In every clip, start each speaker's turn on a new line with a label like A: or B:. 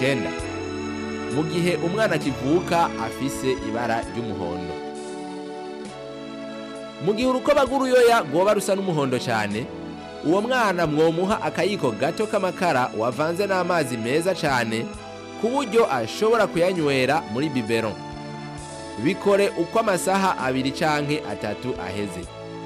A: Genda. Mu gihe umwana akivuka afise ibara ry'umuhondo. Mu gihe urukoba rw'uruyoya rwoba rusa n'umuhondo cyane, uwo mwana mwomuha akayiko gato k'amakara wavanze n'amazi meza cyane ku buryo ashobora kuyanywera muri biberon. Bikore uko amasaha 2 canke 3 aheze.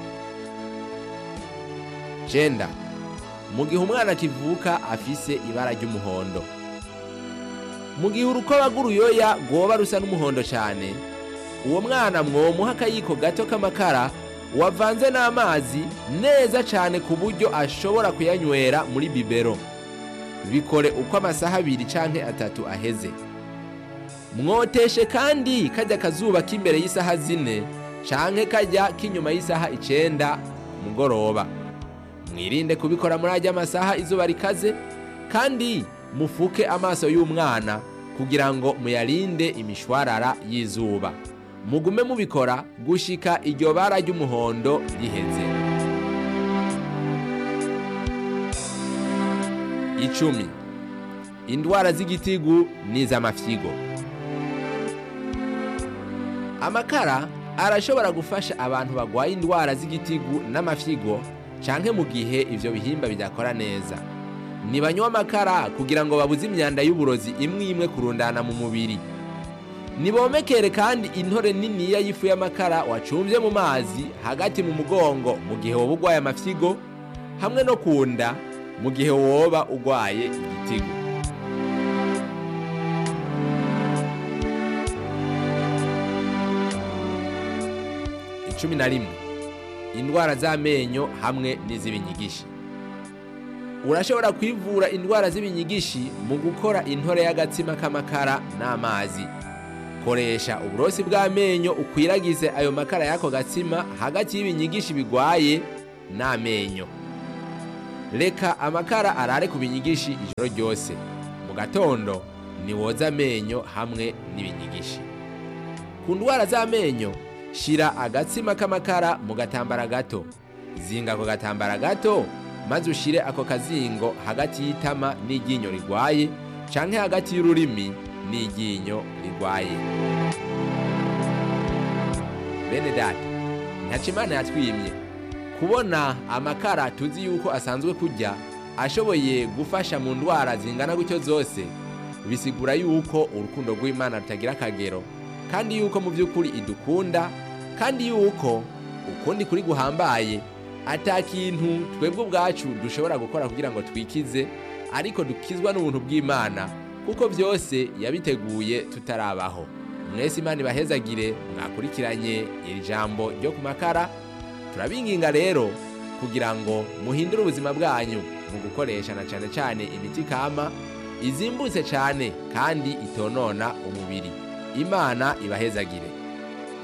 A: Genda. Mu gihe umwana akivuka afise ibara ry'umuhondo. Mu gihe urukoba rw'uruyoya rwoba rusa n'umuhondo cyane, uwo mwana mwomuha akayiko gato k'amakara wavanze n'amazi neza cyane ku buryo ashobora kuyanywera muri bibero. Bikore uko amasaha 2 canke 3 aheze. Mwoteshe kandi kajya kazuba k'imbere y'isaha 4 canke kajya k'inyuma y'isaha 9 mugoroba. Mwirinde kubikora muri ajya amasaha izuba rikaze, kandi mufuke amaso y'umwana kugira ngo muyarinde imishwarara y'izuba. Mugume mubikora gushika iryo bara ry'umuhondo riheze. 10. Indwara z'igitigu n'iz'amafyigo. Amakara arashobora gufasha abantu bagwaye indwara z'igitigu n'amafyigo canke mu gihe ivyo bihimba bidakora neza. Nibanywa amakara kugira ngo babuze imyanda y'uburozi imwe imwe kurundana mu mubiri. Nibomekere kandi intore niniya y'ifu y'amakara wacumvye mu mazi hagati mu mugongo mu gihe woba ugwaye amafyigo, hamwe no kunda mu gihe woba ugwaye igitigu. 11. Indwara z'amenyo hamwe n'iz'ibinyigishi. Urashobora kwivura indwara z'ibinyigishi mu gukora intore y'agatsima k'amakara n'amazi. Koresha uburosi bw'amenyo ukwiragize ayo makara y'ako gatsima hagati y'ibinyigishi bigwaye n'amenyo. Reka amakara arare ku binyigishi ijoro ryose. Mu gatondo niwoza amenyo hamwe n'ibinyigishi. Ku ndwara z'amenyo, shira agatsima k'amakara mu gatambara gato. Zinga ako gatambara gato maze ushire ako kazingo hagati y'itama n'iryinyo rigwaye canke hagati y'ururimi n'iryinyo rigwaye. Bene data, ntaco Imana yatwimye. Kubona amakara tuzi yuko asanzwe kurya ashoboye gufasha mu ndwara zingana gutyo zose, bisigura yuko urukundo rw'Imana rutagira akagero, kandi yuko mu by'ukuri idukunda, kandi yuko ukundi kuri guhambaye ata kintu twebwe ubwacu dushobora gukora kugira ngo twikize, ariko dukizwa n'ubuntu bw'Imana kuko byose yabiteguye tutarabaho. Mwese Imana ibahezagire mwakurikiranye iri jambo ryo ku makara. Turabinginga rero kugira ngo muhindure ubuzima bwanyu mu gukoresha na cyane cyane imiti kama izimbutse cyane kandi itonona umubiri. Imana ibahezagire.